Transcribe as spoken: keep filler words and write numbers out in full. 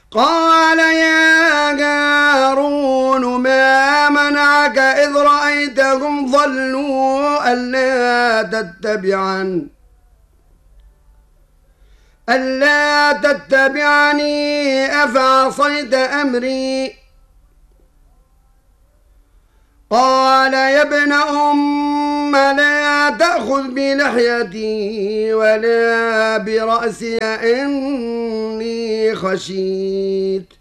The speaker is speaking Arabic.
قال يا هارون ما منعك إذ رأيتهم ضلوا ألا تتبعن ألا تتبعني أفعصيت أمري قال يا ابن أم لا تأخذ بلحيتي ولا برأسي إني خشيت